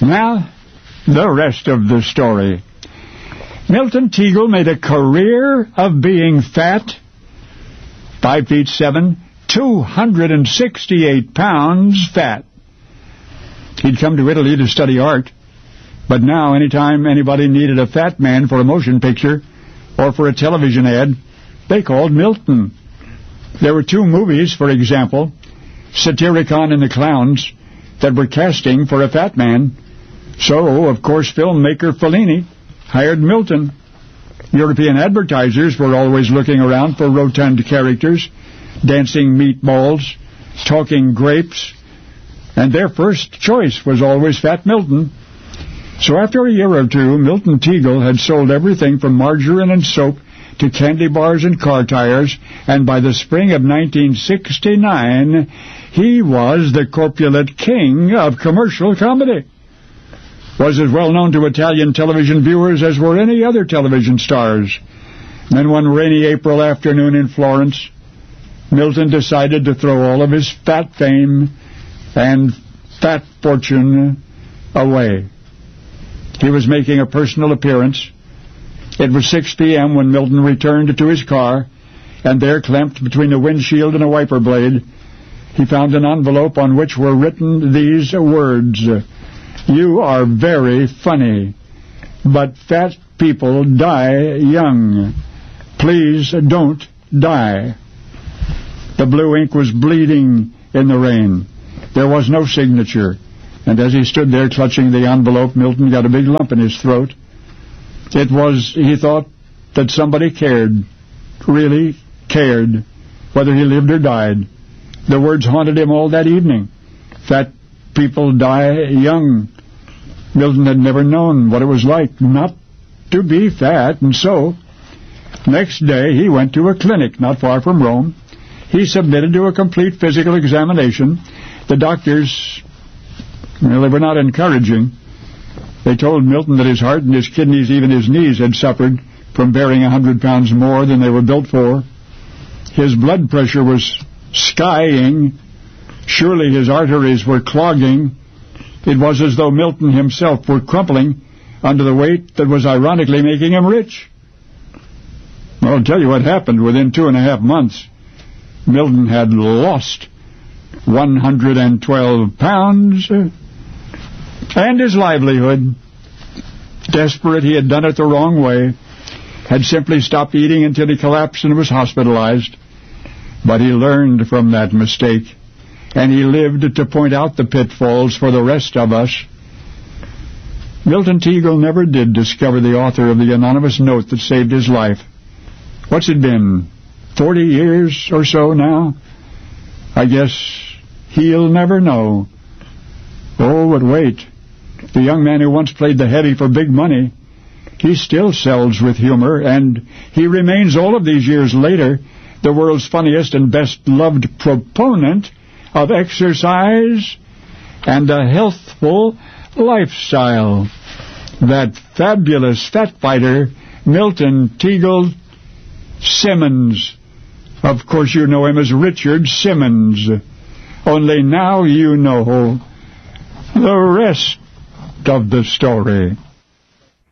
Now, the rest of the story. Milton Teagle made a career of being fat, 5'7", 268 pounds fat. He'd come to Italy to study art, but now anytime anybody needed a fat man for a motion picture or for a television ad, they called Milton. There were 2 movies, for example, Satyricon and the Clowns, that were casting for a fat man. So, of course, filmmaker Fellini hired Milton. European advertisers were always looking around for rotund characters, dancing meatballs, talking grapes, and their first choice was always Fat Milton. So after a year or 2, Milton Teagle had sold everything from margarine and soap to candy bars and car tires, and by the spring of 1969, he was the corpulent king of commercial comedy. Was as well known to Italian television viewers as were any other television stars. Then one rainy April afternoon in Florence, Milton decided to throw all of his fat fame and fat fortune away. He was making a personal appearance. It was 6 p.m. when Milton returned to his car, and there, clamped between the windshield and a wiper blade, he found an envelope on which were written these words: "You are very funny, but fat people die young. Please don't die." The blue ink was bleeding in the rain. There was no signature, and as he stood there clutching the envelope, Milton got a big lump in his throat. It was, he thought, that somebody cared, really cared, whether he lived or died. The words haunted him all that evening. Fat people die young. Milton had never known what it was like not to be fat, and so, next day he went to a clinic not far from Rome. He submitted to a complete physical examination. The doctors, well, they were not encouraging. They told Milton that his heart and his kidneys, even his knees, had suffered from bearing 100 pounds more than they were built for. His blood pressure was skying. Surely his arteries were clogging. It was as though Milton himself were crumpling under the weight that was ironically making him rich. Well, I'll tell you what happened. Within 2.5 months, Milton had lost 112 pounds and his livelihood. Desperate, he had done it the wrong way, had simply stopped eating until he collapsed and was hospitalized. But he learned from that mistake, and he lived to point out the pitfalls for the rest of us. Milton Teagle never did discover the author of the anonymous note that saved his life. What's it been, 40 years or so now? I guess he'll never know. Oh, but wait. The young man who once played the heavy for big money, he still sells with humor, and he remains all of these years later the world's funniest and best-loved proponent of exercise and a healthful lifestyle. That fabulous fat fighter, Milton Teagle Simmons. Of course, you know him as Richard Simmons. Only now you know the rest of the story.